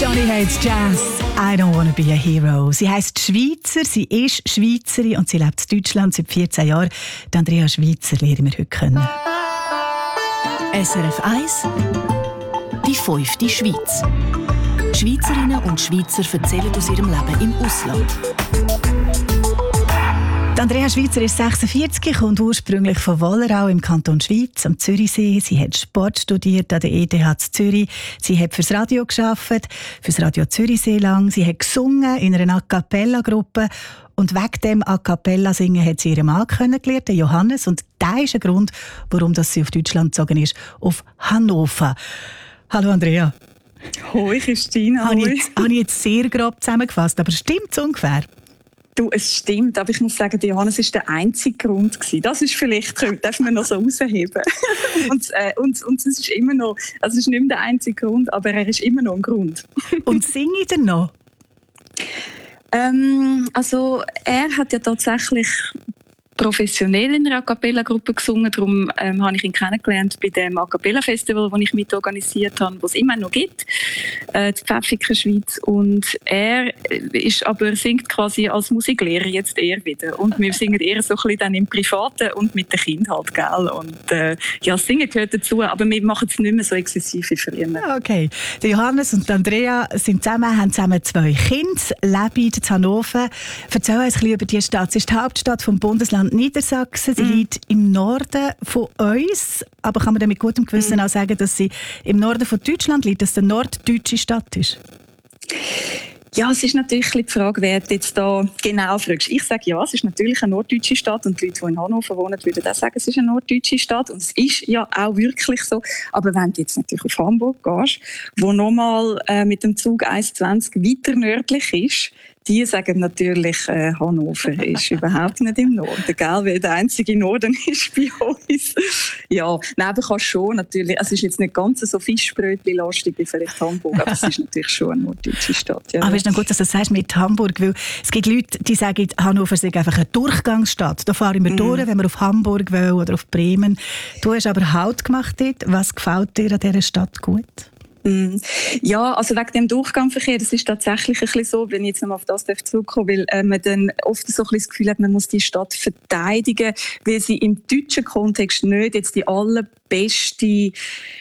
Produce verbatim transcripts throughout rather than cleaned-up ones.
Johnny Hates Jazz. I don't wanna be a hero. Sie heisst Schweizer, sie ist Schweizerin und sie lebt in Deutschland seit vierzehn Jahren. Die Andrea Schweizer lernen wir heute kennen. S R F eins, die fünfte Schweiz. Schweizerinnen und Schweizer erzählen aus ihrem Leben im Ausland. Die Andrea Schweizer ist sechsundvierzig, kommt ursprünglich von Wollerau im Kanton Schweiz am Zürichsee. Sie hat Sport studiert an der E T H Zürich. Sie hat fürs Radio gearbeitet, fürs Radio Zürichsee lang. Sie hat gesungen in einer A-Cappella-Gruppe. Und wegen dem A-Cappella-Singen hat sie ihren Mann kennengelernt, den Johannes. Und das ist ein Grund, warum sie auf Deutschland gezogen ist, auf Hannover. Hallo Andrea. Hoi Christina. Habe ich, jetzt, habe ich jetzt sehr grob zusammengefasst, aber stimmt es ungefähr? Du, es stimmt, aber ich muss sagen, der Johannes war der einzige Grund gewesen. Das ist vielleicht, darf man noch so rausheben. und, äh, und, und es ist immer noch, also es ist nicht mehr der einzige Grund, aber er ist immer noch ein Grund. Und singe ich denn noch? Ähm, also er hat ja tatsächlich professionell in einer A-Cappella-Gruppe gesungen. Darum ähm, habe ich ihn kennengelernt bei dem A-Cappella-Festival, das ich mitorganisiert habe, das es immer noch gibt, äh, die Pfäffiker Schweiz. Und er ist aber singt quasi als Musiklehrer jetzt eher wieder. Und wir singen eher so ein bisschen dann im Privaten und mit den Kindern halt, gell? Und äh, ja, das Singen gehört dazu, aber wir machen es nicht mehr so exzessiv wie früher. Okay. Der Johannes und Andrea sind zusammen, haben zusammen zwei Kinder, leben in Hannover. Erzähl uns ein bisschen über die Stadt. Es ist die Hauptstadt vom Bundesland Niedersachsen. Sie mm. liegt im Norden von uns. Aber kann man dann mit gutem Gewissen mm. auch sagen, dass sie im Norden von Deutschland liegt, dass es eine norddeutsche Stadt ist? Ja, es ist natürlich die Frage, wer jetzt da genau fragst. Ich sage ja, es ist natürlich eine norddeutsche Stadt und die Leute, die in Hannover wohnen, würden auch sagen, es ist eine norddeutsche Stadt und es ist ja auch wirklich so. Aber wenn du jetzt natürlich auf Hamburg gehst, wo nochmal äh, mit dem Zug eins zwanzig weiter nördlich ist, die sagen natürlich, äh, Hannover ist überhaupt nicht im Norden, gell? Weil der einzige Norden ist bei uns. Ja, neben kannst schon natürlich, es ist jetzt nicht ganz so Fischbrötchen-lastig wie vielleicht Hamburg, aber es ist natürlich schon eine norddeutsche Stadt. Ja. Aber es ist noch gut, dass du das sagst mit Hamburg, weil es gibt Leute, die sagen, Hannover sei einfach eine Durchgangsstadt. Da fahren wir mm. durch, wenn wir auf Hamburg wollen oder auf Bremen. Du hast aber Halt gemacht dort. Was gefällt dir an dieser Stadt gut? Ja, also wegen dem Durchgangsverkehr, das ist tatsächlich ein bisschen so, wenn ich jetzt noch mal auf das zurückkomme, weil äh, man dann oft so ein bisschen das Gefühl hat, man muss die Stadt verteidigen, weil sie im deutschen Kontext nicht jetzt die allerbeste,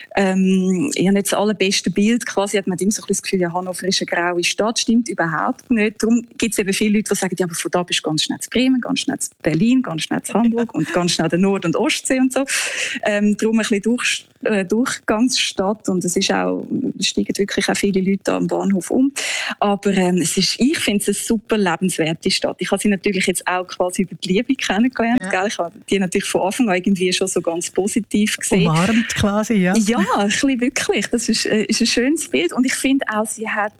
ähm, ja nicht das allerbeste Bild quasi hat man immer so ein bisschen das Gefühl, ja, Hannover ist eine graue Stadt, stimmt überhaupt nicht. Darum gibt es eben viele Leute, die sagen, ja, aber von da bist du ganz schnell zu Bremen, ganz schnell zu Berlin, ganz schnell zu Hamburg und ganz schnell der Nord- und Ostsee und so. Ähm, darum ein bisschen durch, äh, Durchgangsstadt und es ist auch Es steigen wirklich auch viele Leute am Bahnhof um. Aber ähm, es ist, ich finde es eine super lebenswerte Stadt. Ich habe sie natürlich jetzt auch quasi über die Liebe kennengelernt. Ja. Gell? Ich habe die natürlich von Anfang an irgendwie schon so ganz positiv gesehen. Umarmt quasi, ja. Ja, ein bisschen wirklich. Das ist, äh, ist ein schönes Bild. Und ich finde auch, sie hat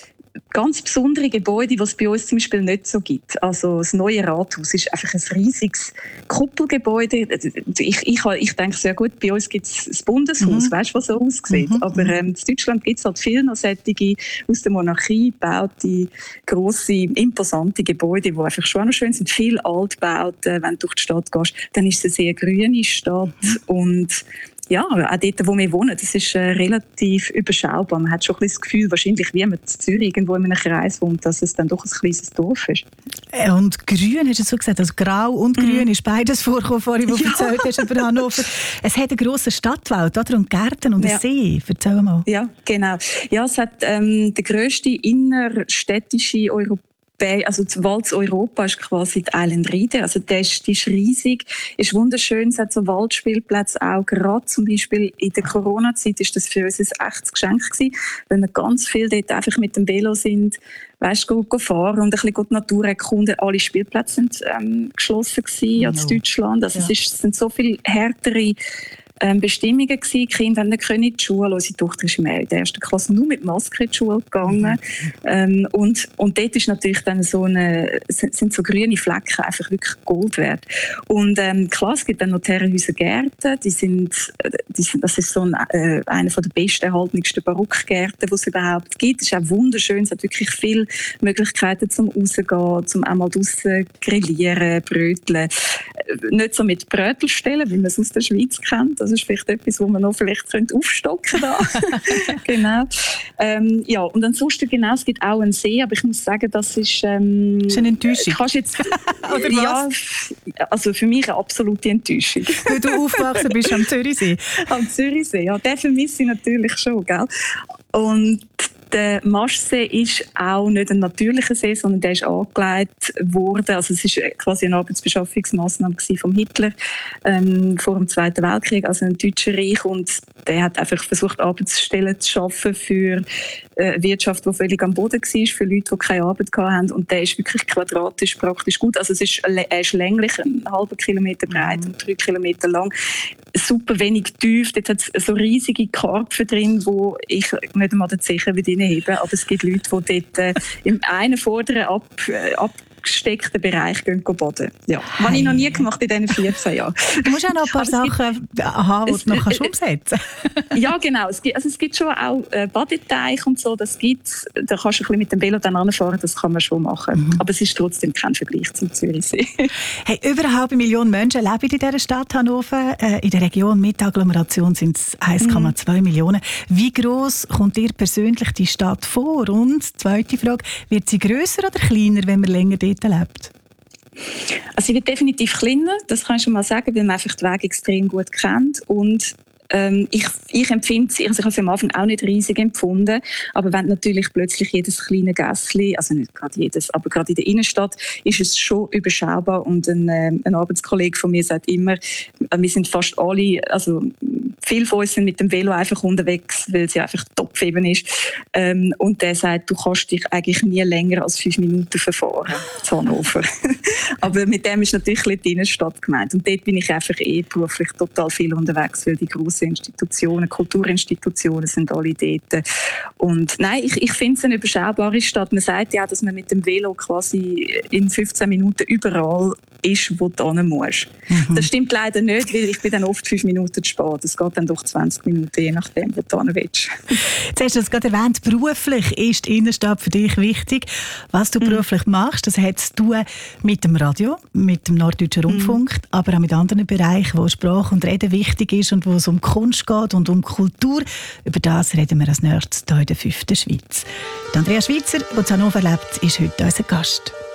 ganz besondere Gebäude, die es bei uns zum Beispiel nicht so gibt. Also das neue Rathaus ist einfach ein riesiges Kuppelgebäude. Ich, ich, ich denke sehr gut, bei uns gibt es das Bundeshaus, mhm. weißt du, was so aussieht. Mhm. Aber ähm, in Deutschland gibt es halt viele noch solche aus der Monarchie gebaute, grosse, imposante Gebäude, die einfach schon noch schön sind. Viel Altbauten, wenn du durch die Stadt gehst, dann ist es eine sehr grüne Stadt mhm. und ja, auch dort, wo wir wohnen, das ist äh, relativ überschaubar. Man hat schon ein bisschen das Gefühl, wahrscheinlich wie man in Zürich irgendwo in einem Kreis wohnt, dass es dann doch ein kleines Dorf ist. Und grün, hast du so gesagt, also grau und grün mm. ist beides vorgekommen, vorhin, wo du ja. erzählt hast über Hannover. Es hat einen grossen Stadtwald, oder? Und Gärten und ja. einen See. Erzähl mal. Ja, genau. Ja, es hat ähm, der grösste innerstädtische Europa also das Wald Europa ist quasi die Island Riede. Also der ist, die ist riesig, ist wunderschön. Es hat so Waldspielplätze auch. Gerade zum Beispiel in der Corona-Zeit ist das für uns ein echtes Geschenk gewesen, weil wir ganz viel dort einfach mit dem Velo sind, weißt, go, go fahren und ein bisschen die Natur erkunden. Alle Spielplätze sind ähm, geschlossen gewesen als no. Deutschland. Also ja. es, ist, es sind so viel härtere Ähm, Bestimmungen gewesen. Die Kinder haben nicht in die Schule. Unsere Tochter ist in der ersten Klasse nur mit Maske in die Schule gegangen. Mhm. Ähm, und, und dort ist natürlich dann so eine, sind, sind so grüne Flecken einfach wirklich Gold wert. Und ähm, klar, es gibt dann noch die Herrenhäuser Gärten. Die sind, die sind, das ist so ein, äh, einer der besten erhaltensten Barockgärten, die es überhaupt gibt. Es ist auch wunderschön. Es hat wirklich viele Möglichkeiten zum Rausgehen, zum einmal draussen grillieren, bröteln. Nicht so mit Brötelstellen, wie man es aus der Schweiz kennt. Das ist vielleicht etwas, wo man noch vielleicht könnte aufstocken könnte. Genau. Ähm, ja, und ansonsten, genau, es gibt auch einen See, aber ich muss sagen, das ist... Ähm, das ist eine Enttäuschung. Kannst jetzt, Oder ja, was? also für mich eine absolute Enttäuschung. Weil du aufgewachsen bist am Zürichsee. Am Zürichsee, ja, den vermisse ich natürlich schon, gell? Und der Maschsee ist auch nicht ein natürlicher See, sondern der ist angelegt worden. Also es ist quasi eine Arbeitsbeschaffungsmaßnahme von Hitler ähm, vor dem Zweiten Weltkrieg, also ein deutscher Reich. Und der hat einfach versucht, Arbeitsstellen zu schaffen für eine Wirtschaft, die völlig am Boden war, für Leute, die keine Arbeit hatten. Und der ist wirklich quadratisch praktisch gut. Also es ist, er ist länglich, einen halben Kilometer breit mhm. und drei Kilometer lang. Super wenig tief. Dort hat es so riesige Karpfen drin, wo ich nicht einmal den Zechen reinheben. Aber es gibt Leute, die dort äh, im einen vorderen ab, äh, abgesteckten Bereich gehen baden. Ja. Das habe ich noch nie gemacht in diesen vierzehn Jahren. Du musst auch noch ein paar Sachen haben, die du noch kannst umsetzen kannst. Ja, genau. Es gibt, also es gibt schon auch äh, Badeteich und so. Das gibt's. Da kannst du ein bisschen mit dem Velo dann anfahren. Das kann man schon machen. Mhm. Aber es ist trotzdem kein Vergleich zum Zürichsee. Hey, über eine halbe Million Menschen leben in dieser Stadt Hannover. Äh, in der Region mit Agglomeration sind es eins Komma zwei mhm. Millionen. Wie gross kommt dir persönlich die Stadt vor? Und zweite Frage, wird sie grösser oder kleiner, wenn man länger dort lebt? Also sie wird definitiv kleiner, das kann ich schon mal sagen, weil man einfach den Weg extrem gut kennt. Und ähm, ich, ich empfinde sie, also ich habe sie am Anfang auch nicht riesig empfunden, aber wenn natürlich plötzlich jedes kleine Gässchen, also nicht gerade jedes, aber gerade in der Innenstadt, ist es schon überschaubar. Und ein, äh, ein Arbeitskollege von mir sagt immer, wir sind fast alle, also viele von uns sind mit dem Velo einfach unterwegs, weil sie einfach top eben ist. Ähm, und der sagt, du kannst dich eigentlich nie länger als fünf Minuten verfahren zu Hannover. Aber mit dem ist natürlich die Innenstadt gemeint. Und dort bin ich einfach eh beruflich total viel unterwegs, weil die grossen Institutionen, Kulturinstitutionen sind alle dort. Und nein, ich, ich finde es eine überschaubare Stadt. Man sagt ja, dass man mit dem Velo quasi in fünfzehn Minuten überall ist, wo du hin musst. Mhm. Das stimmt leider nicht, weil ich bin dann oft fünf Minuten zu spät. Es geht dann doch zwanzig Minuten, je nachdem, wo du hin willst. Jetzt hast du es gerade erwähnt, beruflich ist die Innenstadt für dich wichtig. Was du mhm. beruflich machst, das hat zu tun mit dem Radio, mit dem Norddeutschen Rundfunk, mhm. aber auch mit anderen Bereichen, wo Sprache und Reden wichtig ist und wo es um Kunst geht und um Kultur. Über das reden wir als nächstes hier in der fünften Schweiz. Die Andrea Schweitzer, die in Hannover lebt, ist heute unser Gast.